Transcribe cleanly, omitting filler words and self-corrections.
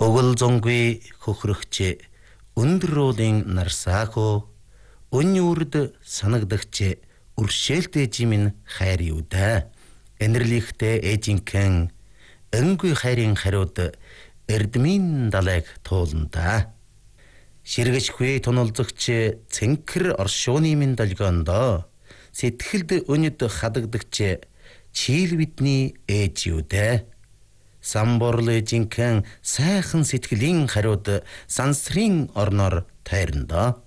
Өгөл зонгүй хөхрөгч өндрөөлийн нарсаахо өнюурд санагдагч үршээлтэй жимэн хайр юу да. Энэрлихтэй эжинхэн энгүй хайрын хариуд эрдмийн далайг тууланда. Ширгэшгүй тунолзогч цэнхэр оршууны минь долгоондоо сэтгэлд өнөд хадагдагч чийл бидний ээж юу да. Самборлы жинхэн сайхан сэтгэлийн хариуд сансрын орноор тайрандаа.